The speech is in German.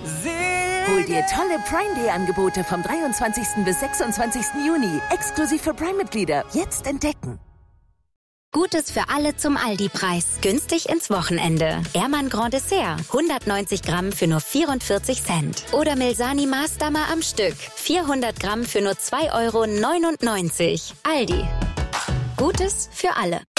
Hol dir tolle Prime Day Angebote vom 23. bis 26. Juni. Exklusiv für Prime-Mitglieder. Jetzt entdecken. Gutes für alle zum Aldi-Preis. Günstig ins Wochenende. Ehrmann Grand Dessert. 190 Gramm für nur 44 Cent. Oder Milsani Maßdammer am Stück. 400 Gramm für nur 2,99 €. Aldi. Gutes für alle.